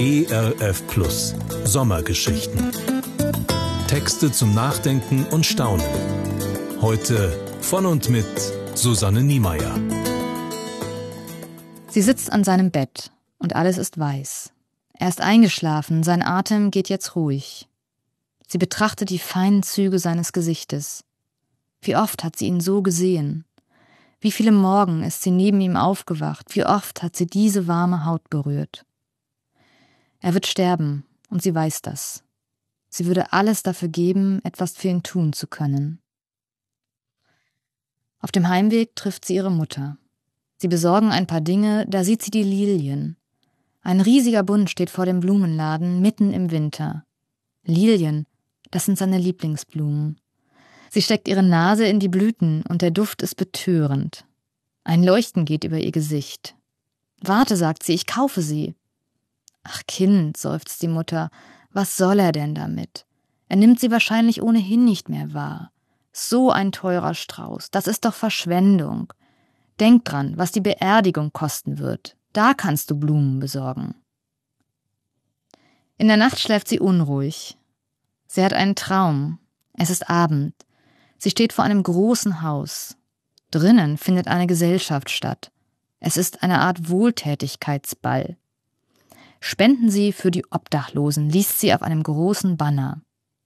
ERF Plus Sommergeschichten. Texte zum Nachdenken und Staunen. Heute von und mit Susanne Niemeyer. Sie sitzt an seinem Bett und alles ist weiß. Er ist eingeschlafen, sein Atem geht jetzt ruhig. Sie betrachtet die feinen Züge seines Gesichtes. Wie oft hat sie ihn so gesehen? Wie viele Morgen ist sie neben ihm aufgewacht? Wie oft hat sie diese warme Haut berührt? Er wird sterben und sie weiß das. Sie würde alles dafür geben, etwas für ihn tun zu können. Auf dem Heimweg trifft sie ihre Mutter. Sie besorgen ein paar Dinge, da sieht sie die Lilien. Ein riesiger Bund steht vor dem Blumenladen, mitten im Winter. Lilien, das sind seine Lieblingsblumen. Sie steckt ihre Nase in die Blüten und der Duft ist betörend. Ein Leuchten geht über ihr Gesicht. »Warte«, sagt sie, »ich kaufe sie.« »Ach Kind«, seufzt die Mutter, »was soll er denn damit? Er nimmt sie wahrscheinlich ohnehin nicht mehr wahr. So ein teurer Strauß, das ist doch Verschwendung. Denk dran, was die Beerdigung kosten wird. Da kannst du Blumen besorgen.« In der Nacht schläft sie unruhig. Sie hat einen Traum. Es ist Abend. Sie steht vor einem großen Haus. Drinnen findet eine Gesellschaft statt. Es ist eine Art Wohltätigkeitsball. »Spenden Sie für die Obdachlosen«, liest sie auf einem großen Banner.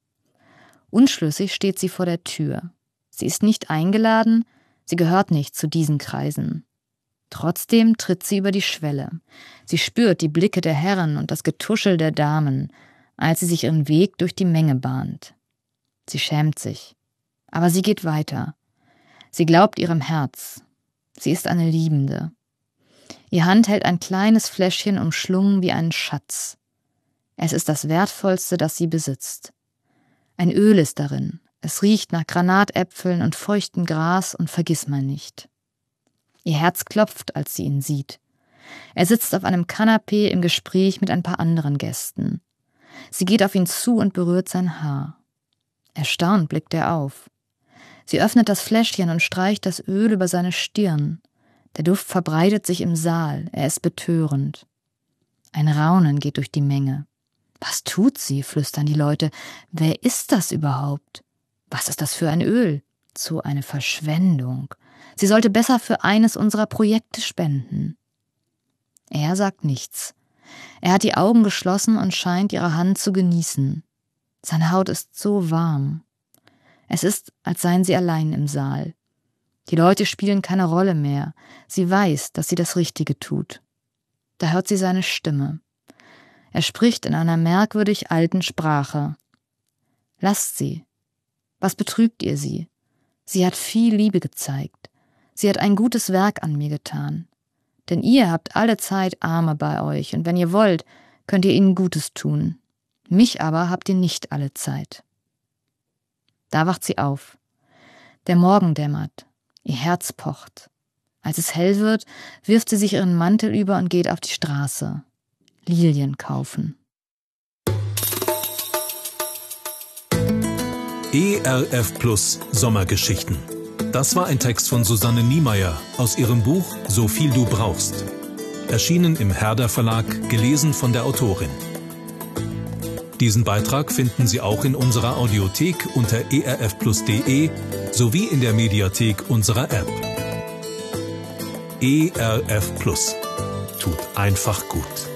Unschlüssig steht sie vor der Tür. Sie ist nicht eingeladen, sie gehört nicht zu diesen Kreisen. Trotzdem tritt sie über die Schwelle. Sie spürt die Blicke der Herren und das Getuschel der Damen, als sie sich ihren Weg durch die Menge bahnt. Sie schämt sich. Aber sie geht weiter. Sie glaubt ihrem Herz. Sie ist eine Liebende. Ihr Hand hält ein kleines Fläschchen umschlungen wie einen Schatz. Es ist das Wertvollste, das sie besitzt. Ein Öl ist darin. Es riecht nach Granatäpfeln und feuchtem Gras und Vergissmeinnicht. Ihr Herz klopft, als sie ihn sieht. Er sitzt auf einem Kanapee im Gespräch mit ein paar anderen Gästen. Sie geht auf ihn zu und berührt sein Haar. Erstaunt blickt er auf. Sie öffnet das Fläschchen und streicht das Öl über seine Stirn. Der Duft verbreitet sich im Saal, er ist betörend. Ein Raunen geht durch die Menge. »Was tut sie?«, flüstern die Leute. »Wer ist das überhaupt? Was ist das für ein Öl? So eine Verschwendung. Sie sollte besser für eines unserer Projekte spenden.« Er sagt nichts. Er hat die Augen geschlossen und scheint ihre Hand zu genießen. Seine Haut ist so warm. Es ist, als seien sie allein im Saal. Die Leute spielen keine Rolle mehr. Sie weiß, dass sie das Richtige tut. Da hört sie seine Stimme. Er spricht in einer merkwürdig alten Sprache. »Lasst sie. Was betrügt ihr sie? Sie hat viel Liebe gezeigt. Sie hat ein gutes Werk an mir getan. Denn ihr habt alle Zeit Arme bei euch, und wenn ihr wollt, könnt ihr ihnen Gutes tun. Mich aber habt ihr nicht alle Zeit.« Da wacht sie auf. Der Morgen dämmert. Ihr Herz pocht. Als es hell wird, wirft sie sich ihren Mantel über und geht auf die Straße. Lilien kaufen. ERF Plus Sommergeschichten. Das war ein Text von Susanne Niemeyer aus ihrem Buch »So viel du brauchst«. Erschienen im Herder Verlag, gelesen von der Autorin. Diesen Beitrag finden Sie auch in unserer Audiothek unter erfplus.de sowie in der Mediathek unserer App. ERF Plus. Tut einfach gut.